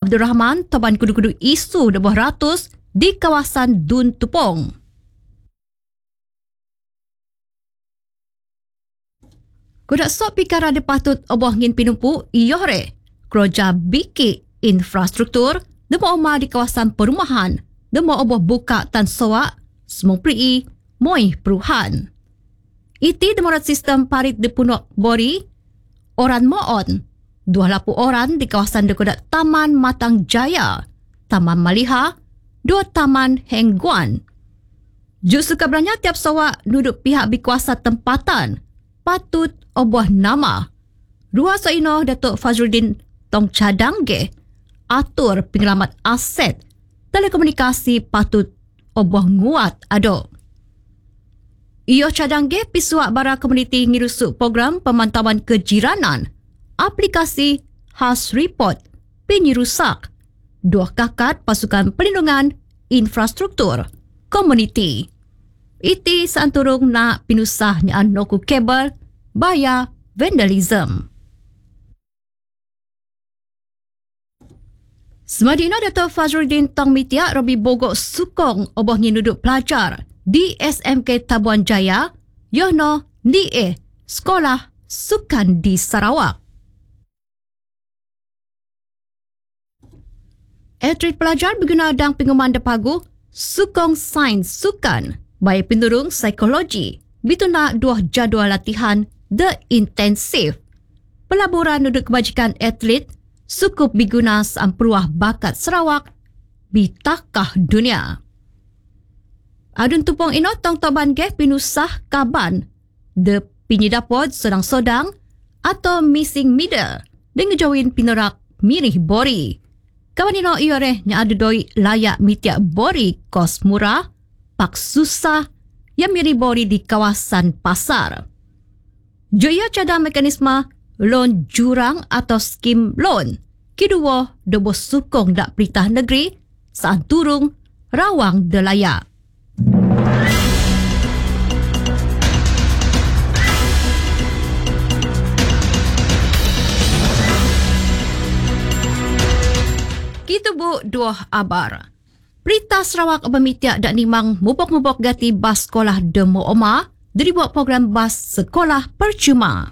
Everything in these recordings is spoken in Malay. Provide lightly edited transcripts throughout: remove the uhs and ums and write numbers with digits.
Abdul Rahman toban kudu-kudu isu debuh ratus di kawasan Dun Tupong. Kudak sok pikara de patut oboh ngin pinumpu iyohre. Kroja biki infrastruktur demo oma di kawasan perumahan demo oboh buka tan soak semung prii moi peruhan. Iti demorat sistem parit de punok bori oran moon 28 orang di kawasan dekodak Taman Matang Jaya, Taman Maliha, 2 Taman Hengguan. Justru kabarnya tiap soak duduk pihak berkuasa tempatan patut oboh nama. Ruah Soino Datuk Fazruddin Tong Cadangge atur penyelamat aset telekomunikasi patut oboh nguat ado. Iyo Cadangge pisuak bara komuniti ngirusuk program pemantauan kejiranan aplikasi Has Report penyirusak 2 kakat pasukan perlindungan infrastruktur komuniti. Iti santurung nak pinusah nyaan noku kabel baya vandalism. Semadina Datuk Fazruddin Tong Mitiak Robi Bogok sukong oboh nginduduk pelajar di SMK Tabuan Jaya yono DA Sekolah Sukan di Sarawak. Atlet pelajar berguna dang pengumuman depagu sukong sains sukan baya pendurung psikologi bituna 2 jadual latihan The Intensive. Pelaburan duduk kebajikan atlet sukup biguna samperuah bakat Sarawak bitakah dunia. Adun tupong ino tong toban geh pinusah kaban de pinyidapod sodang-sodang atau missing middle dengan jawin pinorak mirih bori. Kawan ino ioreh nya ada doi layak mitiak bori kos murah pak susah yang mirih bori di kawasan pasar. Joya cadang mekanisme loan jurang atau skim loan. Kedua debo sukong dak Peritah Negeri saat turung rawang de layak. Kita bu 2 abar. Peritah Sarawak bermitiak dak nimang mubok-mubok gati bas sekolah Demo Oma dari buat program bas sekolah percuma.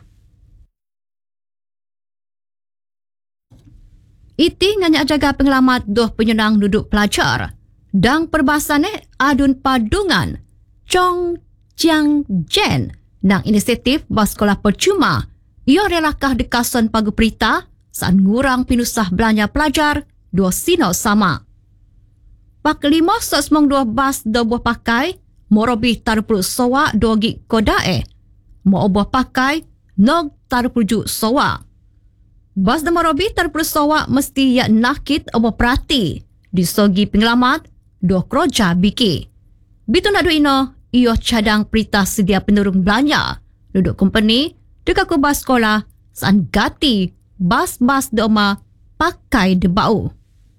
Iti nganyak jaga pengelamat 2 penyunang duduk pelajar. Dang perbasane adun padungan Chong Chiang Jen nang inisiatif bas sekolah percuma. Ia relakah dekason pagu perita saat ngurang pinusah belanja pelajar 2 sino sama. Pak 5 semong 2 bas 2 buah pakai morobi tarupul sowa 2 gig kodae. Mo buah pakai nog tarupul ju sowa. Bas de morobi tarupul sowa mesti ya nakit obo perati di sogi pengelamat 2 kroja biki. Bitu nak ino iyo cadang perita sedia penurung belanja duduk company dekat bas sekolah san gati bas-bas de oma pakai de bau.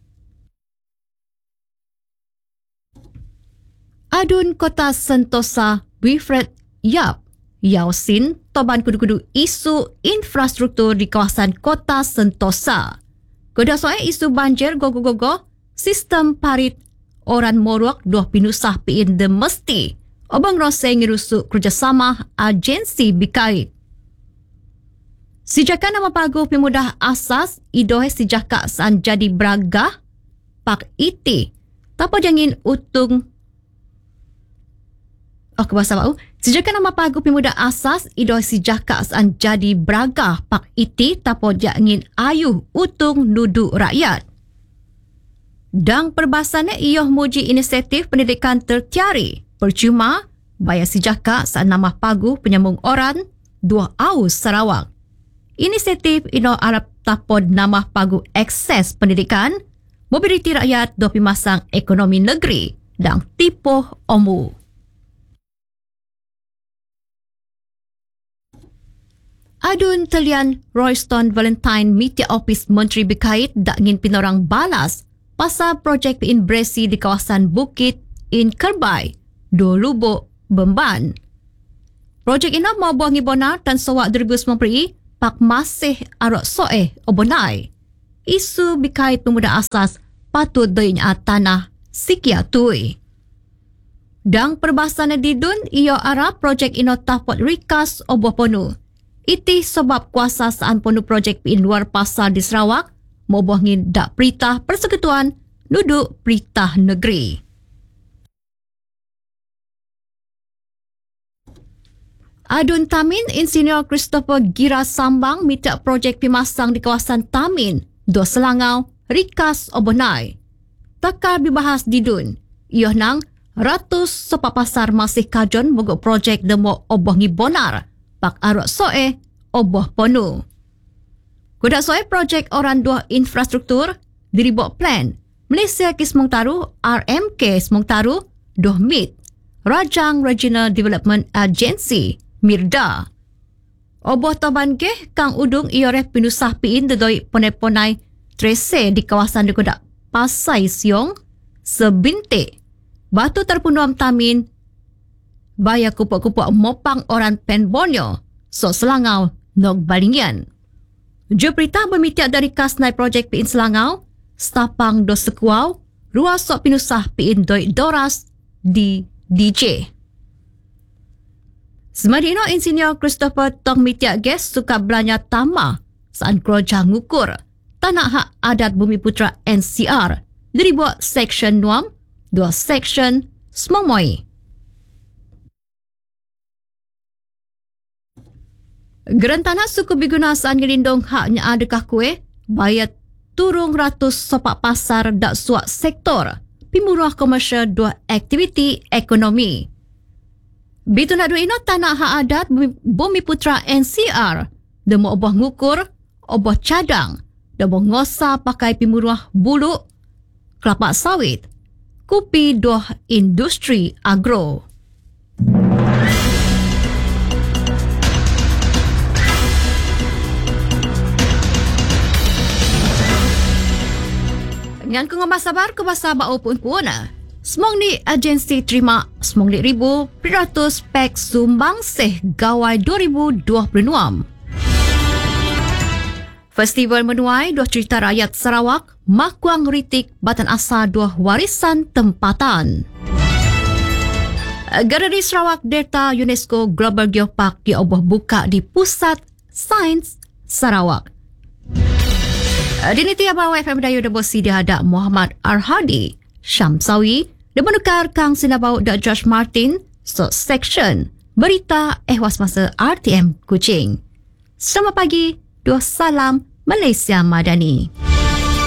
Adun Kota Sentosa Wilfred Yap Yao Sin toban kudu-kudu isu infrastruktur di kawasan Kota Sentosa. Koda soal isu banjir gogo-gogo sistem parit orang morok 2 pinusah piin de mesti obang rose ngirusuk kerjasama agensi bikait. Sejaka nama pagu pemudah asas idoh sejaka san jadi braga pak iti tapa jangin utung bahasa bau. Sejaka nama pagu pemuda asas idoh sejaka san jadi braga pak iti tapo jangin ayuh utung nudu rakyat. Dang perbasannya iyoh muji inisiatif pendidikan tertiari percuma baya sejaka saat nama pagu penyambung orang 2 Aus Sarawak. Inisiatif ino Arab tapod nama pagu akses pendidikan mobiliti rakyat 2 pimasang ekonomi negeri dan tipoh omu. Adun telian Royston Valentine Media Office Menteri Berkait dak ngin pinorang balas pasal projek Inbresi di kawasan Bukit in Kerbai, Lubuk, Bemban. Projek ini mau buang ibona dan sowak 2019 pak masih arok soe obonai. isu berkait pemuda asas patut doinya tanah sikia tui. Dang perbahasan didun ia arah projek ino tapot rikas oboh ponu. Iti sebab kuasa saan ponu projek pin luar pasar di Sarawak moboh ngin dak peritah persekutuan duduk peritah negeri. Adun Tamin, Insinyur Christopher Gira Sambang minta projek pimasang di kawasan Tamin, Do Selangau, rikas obonai. Takar dibahas di Dun. Ia nang ratus sepak pasar masih kajon mogok projek demo oboh ngi bonar, pak arok soe oboh ponu. Kudak soe projek orang dua infrastruktur diribok plan Malaysia Kismong Taru, RMK Kismong Taru, Doh MIT, Rajang Regional Development Agency, Mirda. Oboh taban ke kang udung ioreh pinusah piin dedoi ponai-ponai trese di kawasan dekudak Pasai Siong, Sebintik, Batu Terpunuam Tamin, Baya kupuk-kupuk mopang orang Penbonyo, So Selangau, Nog Balingian. Juprita bermitiak dari kasnai projek piin Selangau, Stapang Do Sekuau, ruas sok pinusah piin doi Doras di DJ. Semadino Insinyur Christopher Tong mitiak ges suka belanja tama saan keroja ngukur tanah hak adat Bumi Putra NCR dari buat Seksyen Nuam, 2 Seksyen Semongmoi. Gerantana suku biguna saan ngelindung haknya adakah kue bayar turung ratus sopak pasar dak suak sektor pimurah komersial 2 aktiviti ekonomi. Bitu nak duit ino tanah hak adat Bumi Putra NCR demo oboh ngukur, oboh cadang, demo ngosa pakai pimurah buluk, kelapa sawit, kupi doh industri agro. Ngan ku ngomong sabar ke bahasa bau pun puana. Semong ni agensi terima semong ni ribu peratus pek sumbang seh gawai 2026. Festival menuai dua cerita rakyat Sarawak, makuang ritik batan asa dua warisan tempatan. Galeri Sarawak Data UNESCO Global Geopark dioboh buka di Pusat Sains Sarawak. Diniti Abang FM Dayu Debo Sidi Hadak Muhammad Arhadi, Syamsawi, Demenukar Kang Sinabau dan George Martin, So Section, Berita Ehwas Masa RTM Kuching. Selamat pagi, dua salam Malaysia Madani.